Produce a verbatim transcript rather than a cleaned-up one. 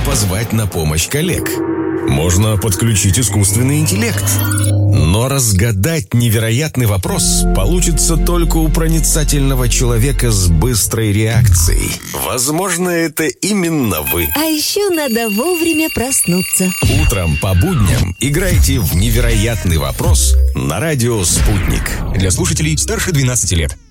позвать на помощь коллег. Можно подключить искусственный интеллект. Но разгадать невероятный вопрос получится только у проницательного человека с быстрой реакцией. Возможно, это именно вы. А еще надо вовремя проснуться. Утром по будням играйте в «Невероятный вопрос» на радио «Спутник». Для слушателей старше двенадцати лет.